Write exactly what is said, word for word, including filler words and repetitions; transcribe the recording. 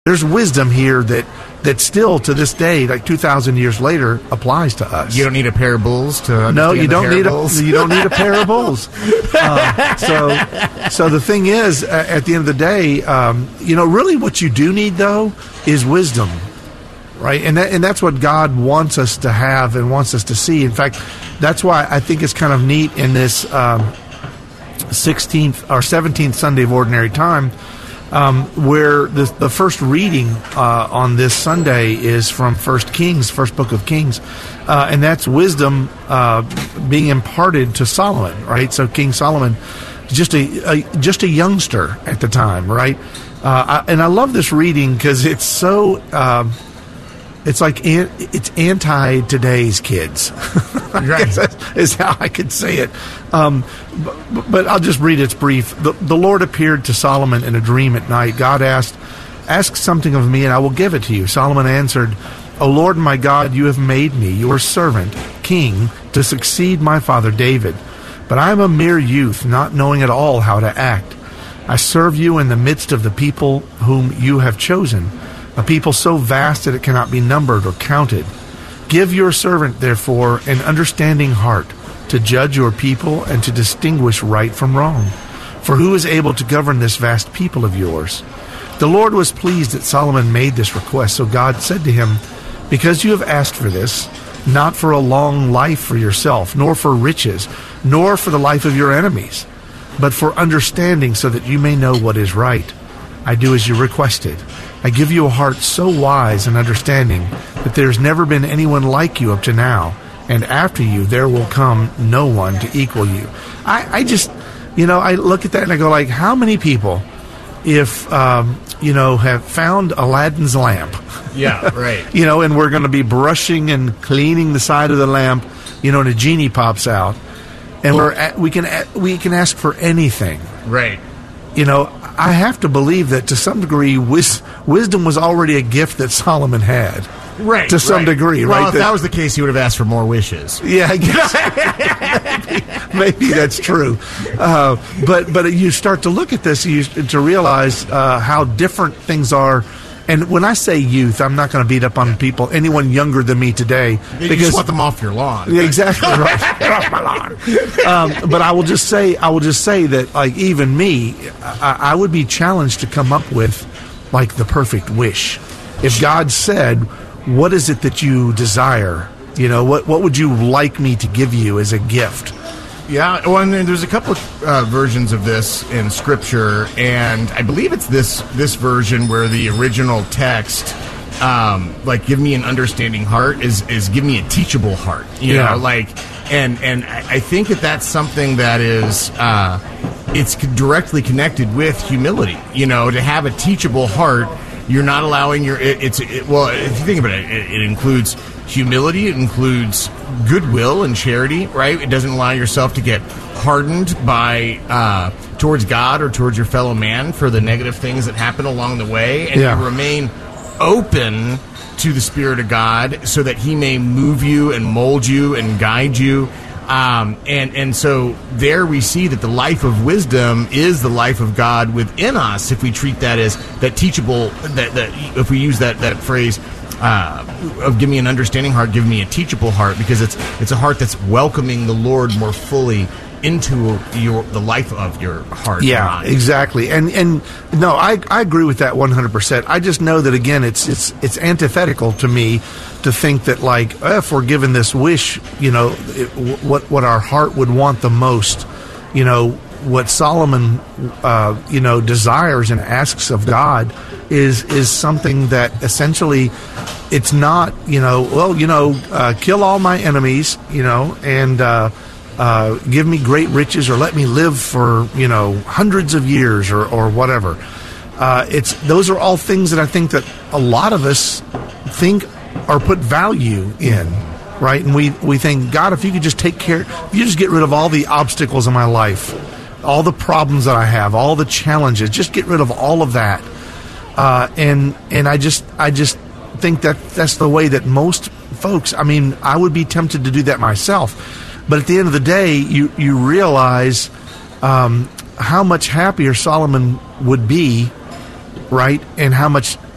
there's wisdom here that that still to this day, like two thousand years later, applies to us. You don't need a pair of bulls to understand no, you don't the need parables. a you don't need a pair of bulls. Uh, so, so the thing is, uh, at the end of the day, um, you know, really, what you do need though is wisdom, right? And that, and that's what God wants us to have and wants us to see. In fact, that's why I think it's kind of neat in this um, sixteenth or seventeenth Sunday of Ordinary Time. Um, where the, the first reading uh, on this Sunday is from First Kings, first book of Kings, uh, and that's wisdom uh, being imparted to Solomon, right? So King Solomon, just a, a just a youngster at the time, right? Uh, I, and I love this reading because it's so um, it's like an, it's anti today's kids. Right. Is how I could say it. Um, but, but I'll just read its brief. The, the Lord appeared to Solomon in a dream at night. God asked, "Ask something of me, and I will give it to you." Solomon answered, "O Lord my God, you have made me your servant, king, to succeed my father David. But I am a mere youth, not knowing at all how to act. I serve you in the midst of the people whom you have chosen, a people so vast that it cannot be numbered or counted. Give your servant, therefore, an understanding heart to judge your people and to distinguish right from wrong. For who is able to govern this vast people of yours?" The Lord was pleased that Solomon made this request, so God said to him, "Because you have asked for this, not for a long life for yourself, nor for riches, nor for the life of your enemies, but for understanding so that you may know what is right, I do as you requested. I give you a heart so wise and understanding that there has never been anyone like you up to now, and after you there will come no one to equal you." I, I just, you know, I look at that and I go like, how many people, if, um, you know, have found Aladdin's lamp, Yeah, right. you know, and we're going to be brushing and cleaning the side of the lamp, you know, and a genie pops out, and we're at, we can we can ask for anything, Right. you know. I have to believe that to some degree, wis- wisdom was already a gift that Solomon had. Right. To some right. degree, well, right? if that, that was the case, he would have asked for more wishes. Yeah, I guess. maybe, maybe that's true. Uh, but but you start to look at this, you to realize uh, how different things are. And when I say youth, I'm not going to beat up on people, anyone younger than me today. You because just want them off your lawn. Yeah, exactly right. Get off my lawn. Um, but I will just say, I will just say that, like, even me, I, I would be challenged to come up with, like, the perfect wish. If God said, "What is it that you desire? You know, what what would you like me to give you as a gift?" Yeah, well, and there's a couple of uh, versions of this in Scripture, and I believe it's this this version where the original text, um, like, "Give me an understanding heart," is is "Give me a teachable heart." You Yeah. know, like, and and I I think that that's something that is uh, it's directly connected with humility. You know, to have a teachable heart, you're not allowing your it, it's it, well, if you think about it, it, it includes humility, it includes goodwill and charity, right? It doesn't allow yourself to get hardened by uh, towards God or towards your fellow man for the negative things that happen along the way, and Yeah. you remain open to the Spirit of God so that He may move you and mold you and guide you. Um, and and so there we see that the life of wisdom is the life of God within us. If we treat that as that teachable, that, that if we use that that phrase. Uh, of give me an understanding heart, give me a teachable heart, because it's it's a heart that's welcoming the Lord more fully into your the life of your heart. Yeah, exactly. And and no, I I agree with that one hundred percent. I just know that, again, it's it's it's antithetical to me to think that, like, if we're given this wish, you know, it, what what our heart would want the most, you know, what Solomon, uh, you know, desires and asks of God is is something that essentially it's not, you know, well, you know, uh, kill all my enemies, you know, and uh, uh, give me great riches, or let me live for, you know, hundreds of years, or, or whatever. Uh, it's those are all things that I think that a lot of us think or put value in. Right? And we, we think, God, if you could just take care, if you just get rid of all the obstacles in my life, all the problems that I have, all the challenges, just get rid of all of that. Uh, and and I just I just think that that's the way that most folks, I mean, I would be tempted to do that myself. But at the end of the day, you, you realize um, how much happier Solomon would be, right? And how much